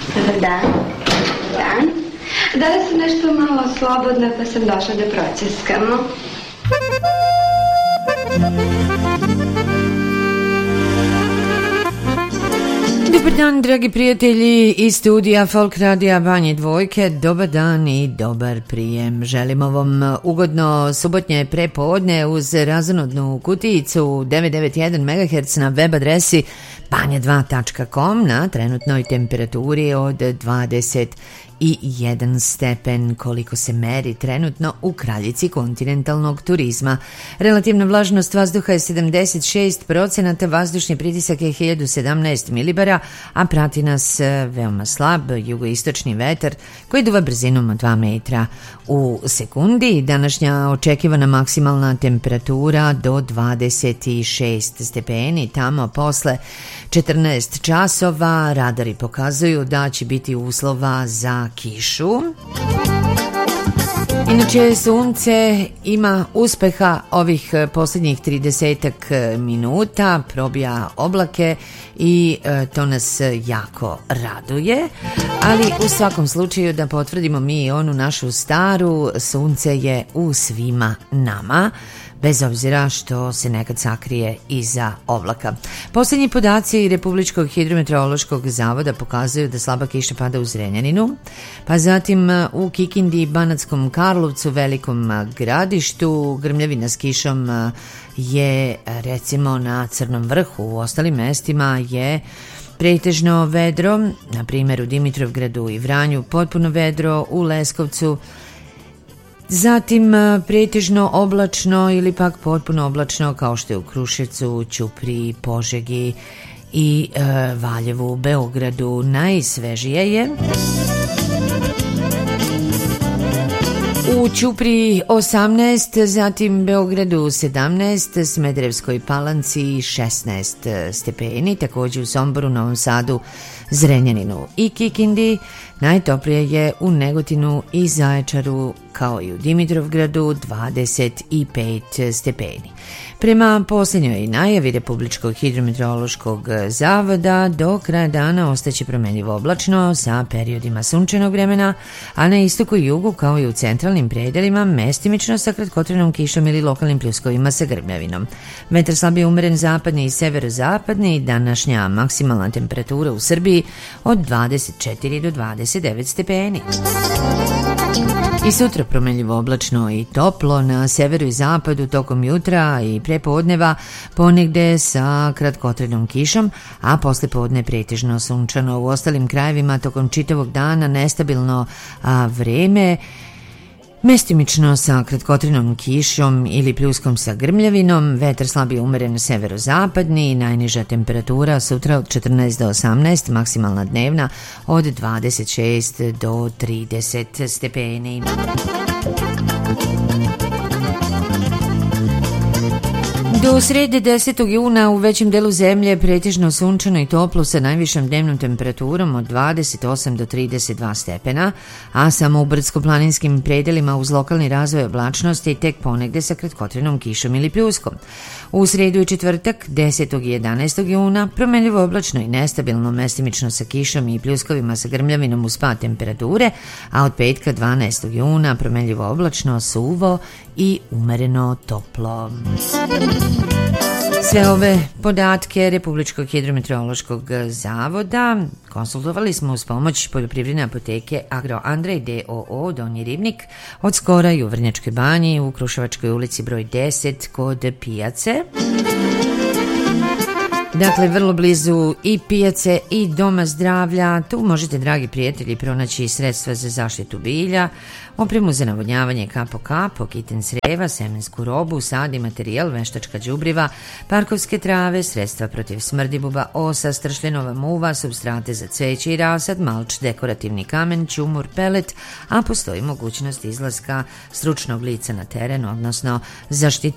Dobar dan. Dan. Danas sam nešto malo slobodna, pa sam došla da proceskamo. Dobar dan, dragi prijatelji iz studija Folk Radija Banje Dvojke. Dobar dan i dobar prijem. Želimo vam ugodno subotnje prepodne uz razonodnu kutijicu 991 MHz na web adresi banja2.com na trenutnoj temperaturi od 21 stepen koliko se meri trenutno u kraljici kontinentalnog turizma. Relativna vlažnost vazduha je 76%, vazdušni pritisak je 1017 milibara, a prati nas veoma slab jugoistočni vetar koji duva brzinom od 2 metra u sekundi. Današnja očekivana maksimalna temperatura do 26 stepeni, tamo posle 14 časova radari pokazuju da će biti uslova za kišu. Inače, sunce ima uspeha ovih posljednjih 30 minuta, probija oblake i to nas jako raduje, ali u svakom slučaju da potvrdimo mi onu našu staru, sunce je u svima nama, bez obzira što se nekad sakrije iza oblaka. Posljednji podaci Republičkog hidrometeorološkog zavoda pokazuju da slaba kiša pada u Zrenjaninu, pa zatim u Kikindi i Banatskom Karlovcu, Velikom Gradištu. Grmljavina s kišom je recimo na Crnom vrhu, u ostalim mestima je pretežno vedro, na primjer u Dimitrovgradu i Vranju potpuno vedro, u Leskovcu zatim pretežno oblačno ili pak potpuno oblačno kao što je u Kruševcu, Ćupriji, Požegi i Valjevu, Beogradu. Najsvežije je u Ćupriji 18, zatim Beogradu 17, Smederevskoj Palanci 16 stepeni, također u Somboru, Novom Sadu, Zrenjaninu i Kikindi. Najtoplije je u Negotinu i Zaječaru kao i u Dimitrovgradu 25 stepeni. Prema posljednjoj najavi Republičkog hidrometeorološkog zavoda do kraja dana ostaće promjenjivo oblačno sa periodima sunčanog vremena, a na istoku i jugu kao i u centralnim predelima mestimično sa kratkotrenom kišom ili lokalnim pljuskovima sa grmljavinom. Vetar slabije umeren zapadni i severozapadni, današnja maksimalna temperatura u Srbiji od 24 do 29 stepeni. I sutra promjenjivo oblačno i toplo na severu i zapadu tokom jutra i prepodneva, ponegde sa kratkotrenom kišom, a posle podne pretežno sunčano. U ostalim krajevima tokom čitavog dana nestabilno vreme, mestimično sa kratkotrenom kišom ili pljuskom sa grmljavinom, vetar slabije umeren severozapadni, najniža temperatura sutra od 14 do 18, maksimalna dnevna od 26 do 30 stepeni. Do srede 10. juna u većem delu zemlje pretežno sunčano i toplo sa najvišom dnevnom temperaturom od 28 do 32 stepena, a samo u brdsko-planinskim predelima uz lokalni razvoj oblačnosti tek ponegde sa kratkotrenom kišom ili pljuskom. U sredu i četvrtak 10. i 11. juna promjenljivo oblačno i nestabilno, mestimično sa kišom i pljuskovima sa grmljavinom uz pad temperature, a od petka 12. juna promjenljivo oblačno, suvo i umereno toplo. Sve ove podatke Republičkog hidrometeorološkog zavoda konsultovali smo uz pomoć poljoprivredne apoteke Agro Andrej d.o.o. Donji Ribnik, od skora i u Vrnjačkoj banji, u Kruševačkoj ulici broj 10 kod pijace. Dakle, vrlo blizu i pijace i doma zdravlja. Tu možete, dragi prijatelji, pronaći sredstva za zaštitu bilja, opremu za navodnjavanje kapo, kiten sreva, semensku robu, sad i materijal, veštačka đubriva, parkovske trave, sredstva protiv smrdibuba, osa, stršljenova muva, supstrate za cveće i rasad, malč, dekorativni kamen, ćumur, pelet, a postoji mogućnost izlaska stručnog lica na teren, odnosno zaštiti